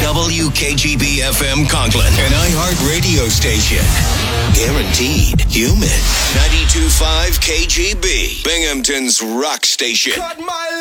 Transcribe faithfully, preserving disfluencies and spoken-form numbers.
W K G B F M Conklin, an iHeart radio station. Guaranteed human. ninety-two point five K G B, Binghamton's rock station. Cut my